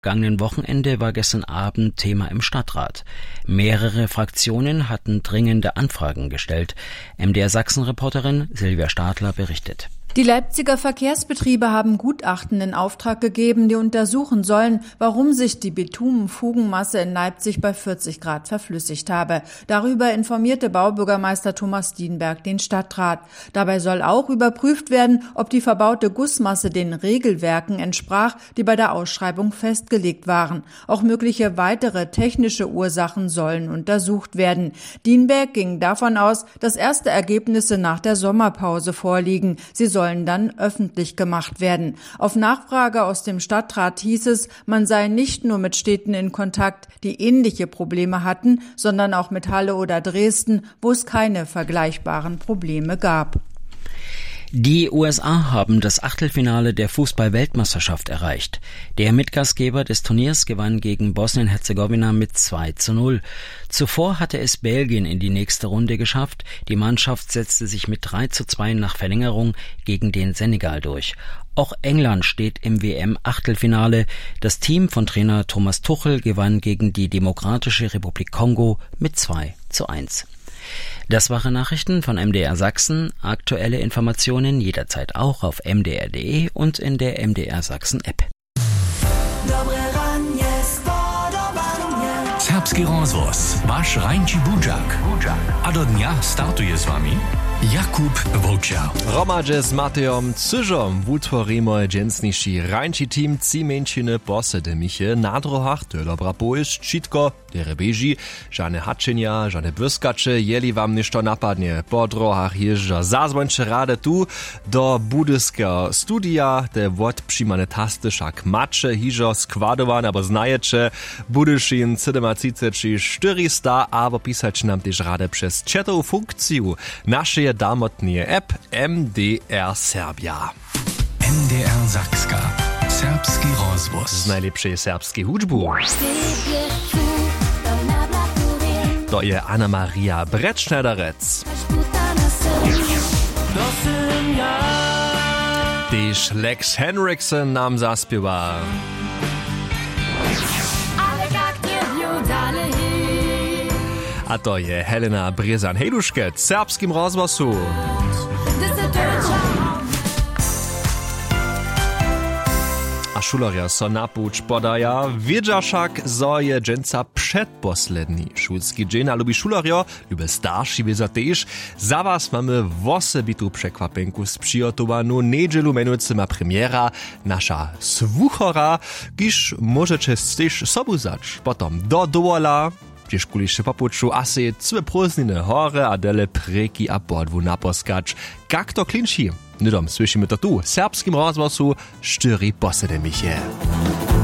Vergangenen Wochenende war gestern Abend Thema im Stadtrat. Mehrere Fraktionen hatten dringende Anfragen gestellt. MDR-Sachsen-Reporterin Silvia Stadler berichtet. Die Leipziger Verkehrsbetriebe haben Gutachten in Auftrag gegeben, die untersuchen sollen, warum sich die Bitumenfugenmasse in Leipzig bei 40 Grad verflüssigt habe. Darüber informierte Baubürgermeister Thomas Dienberg den Stadtrat. Dabei soll auch überprüft werden, ob die verbaute Gussmasse den Regelwerken entsprach, die bei der Ausschreibung festgelegt waren. Auch mögliche weitere technische Ursachen sollen untersucht werden. Dienberg ging davon aus, dass erste Ergebnisse nach der Sommerpause vorliegen. Sie sollen dann öffentlich gemacht werden. Auf Nachfrage aus dem Stadtrat hieß es, man sei nicht nur mit Städten in Kontakt, die ähnliche Probleme hatten, sondern auch mit Halle oder Dresden, wo es keine vergleichbaren Probleme gab. Die USA haben das Achtelfinale der Fußball-Weltmeisterschaft erreicht. Der Mitgastgeber des Turniers gewann gegen Bosnien-Herzegowina mit 2:0. Zuvor hatte es Belgien in die nächste Runde geschafft. Die Mannschaft setzte sich mit 3:2 nach Verlängerung gegen den Senegal durch. Auch England steht im WM-Achtelfinale. Das Team von Trainer Thomas Tuchel gewann gegen die Demokratische Republik Kongo mit 2:1. Das waren Nachrichten von MDR Sachsen. Aktuelle Informationen jederzeit auch auf mdr.de und in der MDR Sachsen App. Serbski rozvoz, vaš Rajnči Budžak. A do dnia startuje s vami Jakub Volčar. Romadže s Matejom Cyžom utvorimo dženstniši Rajnči team cimenčine posede miche na drohach, to je dobra poješť, čitko, dere beži, žane hačenja, žane błyskače, jeli vám ništo napadne. Po drohach ježa zazvonče rade tu do budyského studia, te vod přimane tasty šak mače, hižo skvadovan, abo znaječe, budyšin 400, abo pisač nam tež rade přes četovú funkciu naše damotnie App MDR Serbia. MDR Sakska. Serbski rozvoz. Z najlepšej serbskiej hudžbu. To je Anna Maria Bretschneiderec. Tež Lex Henriksen nam zaspiewa. A to je Helena Brezan-Heduške v serbskim rozvozu. A šulerja so napuč podaja, wiedza však, zo je dženca předposledný. Šulski džen a lubi šulerjo, lube starší wiedza tež. Za vás mamy wosebitu překwapenku sprzygotowaną. Nedželu menujúce ma premiera nasza Svuchora, kiž môžete tež sobu zač. Potom do dovola, gdzież kuliście popuczu, asi cwe prózdnine hore a dele preki a podwu naposkacz. Jak to klinči? Nidom, słyszymy to tu, w serbskim rozwozu 4 posede miche.